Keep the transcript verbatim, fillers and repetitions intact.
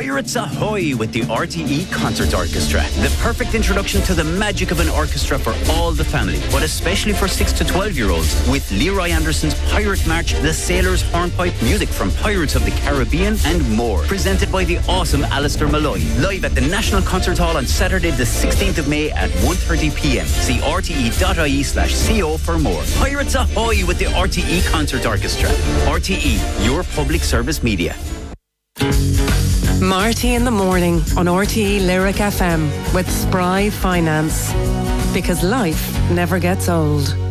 Pirates Ahoy with the R T E Concert Orchestra. The perfect introduction to the magic of an orchestra for all the family, but especially for six to twelve year olds, with Leroy Anderson's Pirate March, the Sailor's Hornpipe, music from Pirates of the Caribbean and more. Presented by the awesome Alistair Malloy. Live at the National Concert Hall on Saturday the sixteenth of May at one thirty p m. See r t e dot i e slash co for more. Pirates Ahoy with the R T E Concert Orchestra. R T E, your public service media. Marty in the morning on R T E Lyric F M with Spry Finance. Because life never gets old.